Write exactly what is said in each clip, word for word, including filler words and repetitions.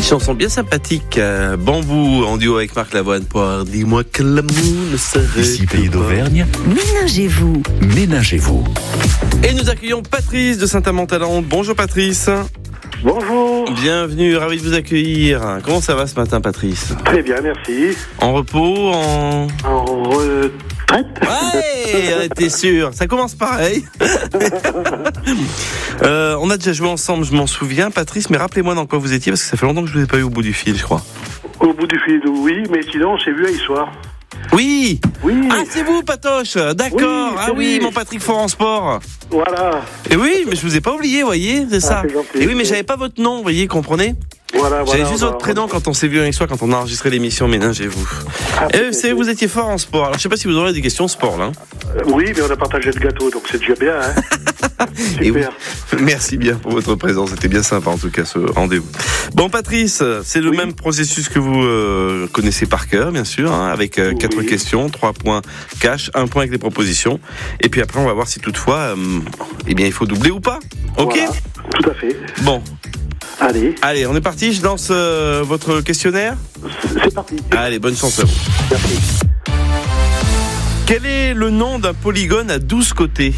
Chanson bien sympathique, euh, Bambou en duo avec Marc Lavoine pour Dis-moi que l'amour ne serait Ici Pays d'Auvergne, Ménagez-vous. ménagez-vous. Et nous accueillons Patrice de Saint-Amand-Talente. Bonjour Patrice. Bonjour. Bienvenue, ravi de vous accueillir. Comment ça va ce matin Patrice? Très bien, merci. En repos, en... En retraite. Ouais, t'es sûr? Ça commence pareil. euh, on a déjà joué ensemble, je m'en souviens Patrice, mais rappelez-moi dans quoi vous étiez, parce que ça fait longtemps que je vous ai pas eu au bout du fil, je crois. Au bout du fil, oui, mais sinon on s'est vu hier soir. Oui. Oui. Ah, c'est vous Patoche, d'accord. Oui, ah c'est oui, lui. mon Patrick Fort en sport. Voilà. Et oui, mais je vous ai pas oublié, voyez, c'est ça. Ah, c'est gentil. Et oui, mais j'avais pas votre nom, voyez, comprenez? Voilà, J'avais voilà. juste voilà. votre prénom quand on s'est vu avec soi, quand on a enregistré l'émission Ménagez-vous. Ah, Et c'est vous étiez fort en sport. Alors je sais pas si vous aurez des questions sport là. euh, oui, mais on a partagé le gâteau, donc c'est déjà bien. Hein. Et oui. Super. Merci bien pour votre présence, c'était bien sympa en tout cas ce rendez-vous. Bon Patrice, c'est le Oui. même processus que vous euh, connaissez par cœur bien sûr, hein, avec euh, quatre Oui. questions, trois points cash, un point avec les propositions. Et puis après on va voir si toutefois, euh, eh bien il faut doubler ou pas. Ok. Voilà. Tout à fait. Bon, Allez, allez on est parti, je lance euh, votre questionnaire. c'est c'est parti. Allez, bonne chance à vous. Merci. Quel est le nom d'un polygone à douze côtés?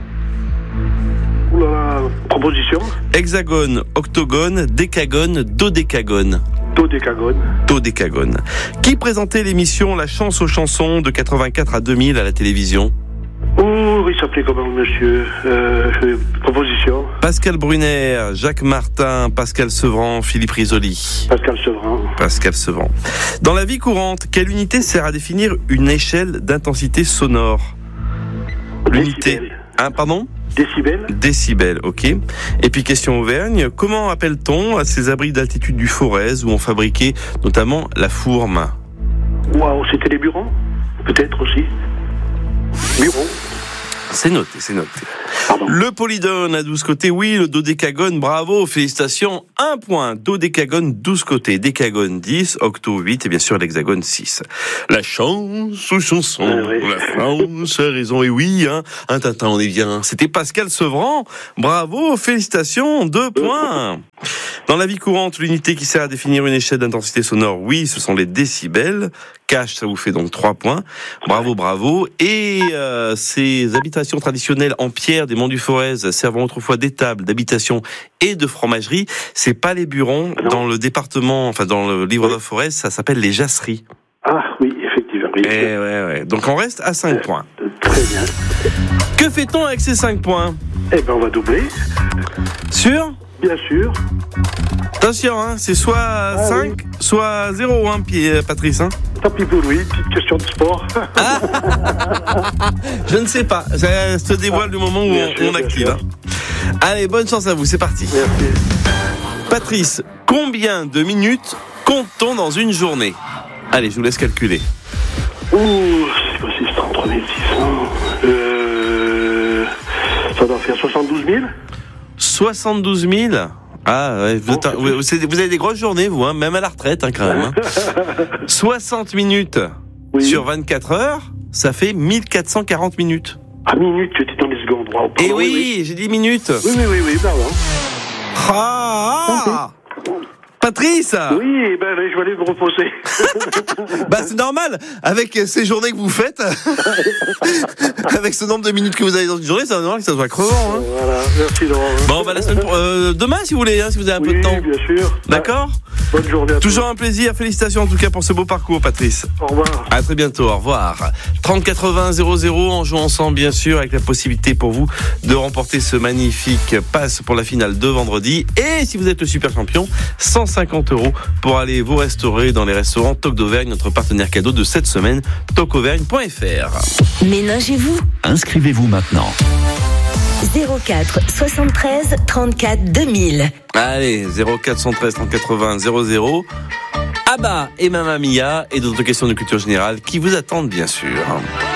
Ouh là là, proposition. Hexagone, octogone, décagone, dodécagone. Dodécagone. Dodécagone. Qui présentait l'émission La chance aux chansons de quatre-vingt-quatre à deux mille à la télévision? Oh, il s'appelait comment, monsieur euh, euh, Proposition. Pascal Brunner, Jacques Martin, Pascal Sevran, Philippe Risoli. Pascal Sevran. Pascal Sevran. Dans la vie courante, quelle unité sert à définir une échelle d'intensité sonore? L'unité. Décibel. Hein, pardon? Décibel. Décibels, ok. Et puis question Auvergne, comment appelle-t-on à ces abris d'altitude du Forez où on fabriquait notamment la fourme? Waouh, c'était les bureaux. Peut-être aussi. Bureau. C'est noté, c'est noté. Pardon. Le polydone à douze côtés, oui, le dodécagone, bravo, félicitations, un point. Dodécagone, douze côtés, décagone, dix, octo, huit, et bien sûr l'hexagone, six. La chance aux chansons, Ah oui. la France a raison, et oui, hein, un tintin, on est bien. C'était Pascal Sevran, bravo, félicitations, deux points. Dans la vie courante, l'unité qui sert à définir une échelle d'intensité sonore, oui, ce sont les décibels. Cash, ça vous fait donc trois points. Bravo, bravo. Et euh, ces habitations traditionnelles en pierre des Monts du Forez, servant autrefois d'étables, d'habitations et de fromageries, c'est pas les burons. Non. Dans le département, enfin dans le livre de Forez, ça s'appelle les jasseries. Ah oui, effectivement. Oui. Eh ouais, ouais. Donc on reste à cinq points. Euh, Très bien. Que fait-on avec ces cinq points? Eh ben, on va doubler. Sûr? Bien sûr. Attention, hein, c'est soit cinq, oui. soit zéro, hein, Pierre- Patrice. Hein. Tant pis pour lui. Petite question de sport. Je ne sais pas, ça se dévoile le moment où Bien on, sûr, on bien active. sûr. Hein. Allez, bonne chance à vous, c'est parti. Merci. Patrice, combien de minutes compte-t-on dans une journée? Allez, je vous laisse calculer. Ouh, c'est quoi, c'est trente-trois mille six cents. Euh, ça doit faire soixante-douze mille. soixante-douze mille. Ah, ouais, vous, êtes un- vous, vous avez- vous avez des grosses journées, vous, hein, même à la retraite, hein, quand même. Hein. soixante minutes Oui. sur vingt-quatre heures, ça fait mille quatre cent quarante minutes. À minute, tu étais dans les secondes. Wow, Et pardon, oui, j'ai dit minutes. Oui, oui, oui, oui, pardon. Ah, ah Patrice. Oui, ben, allez, je vais aller me reposer. Bah c'est normal, avec ces journées que vous faites, avec ce nombre de minutes que vous avez dans une journée, c'est normal que ça soit crevant. Hein. Voilà, merci Laurent. Bon, bah la semaine pro- euh, demain si vous voulez, hein, si vous avez un Oui, peu de temps. bien sûr. D'accord. Bonne journée à Toujours un plaisir, félicitations en tout cas pour ce beau parcours Patrice. tous. Au revoir. À très bientôt, au revoir. trente quatre-vingts zéro zéro, on joue ensemble bien sûr avec la possibilité pour vous de remporter ce magnifique pass pour la finale de vendredi. Et si vous êtes le super champion, cent cinquante euros pour aller vous restaurer dans les restaurants Toc d'Auvergne, notre partenaire cadeau de cette semaine, toc auvergne point f r. Ménagez-vous. Inscrivez-vous maintenant. zéro quatre soixante-treize trente-quatre deux mille. Allez, zéro quatre cent treize trente quatre-vingts zéro zéro. Abba et Mamma Mia et d'autres questions de culture générale qui vous attendent bien sûr.